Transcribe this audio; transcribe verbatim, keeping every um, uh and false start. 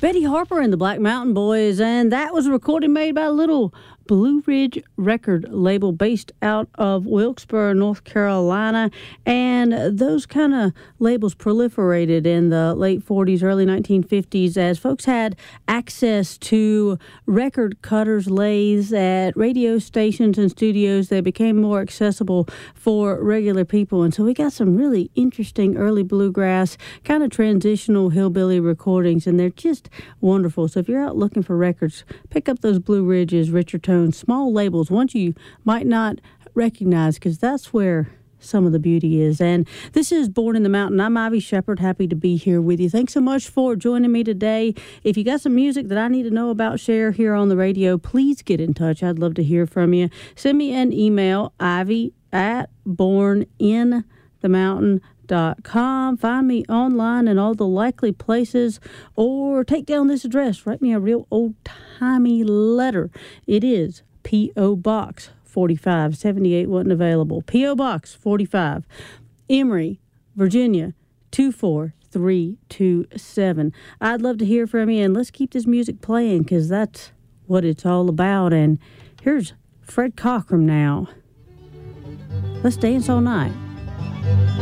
Betty Harper and the Black Mountain Boys, and that was a recording made by Little Blue Ridge record label based out of Wilkesboro, North Carolina. And those kind of labels proliferated in the late forties, early nineteen fifties as folks had access to record cutters, lathes at radio stations and studios. They became more accessible for regular people. And so we got some really interesting early bluegrass, kind of transitional hillbilly recordings, and they're just wonderful. So if you're out looking for records, pick up those Blue Ridges, Richard Tone, small labels, ones you might not recognize, because that's where some of the beauty is. And this is Born in the Mountain. I'm Ivy Shepard, happy to be here with you. Thanks so much for joining me today. If you got some music that I need to know about, share here on the radio, please get in touch. I'd love to hear from you. Send me an email, ivy at borninthemountain dot com. Find me online in all the likely places, or take down this address. Write me a real old-timey letter. It is P O. Box forty-five. seventy-eight wasn't available. P O. Box forty-five, Emory, Virginia two four three two seven. I'd love to hear from you, and let's keep this music playing, because that's what it's all about. And here's Fred Cockram now. Let's dance all night.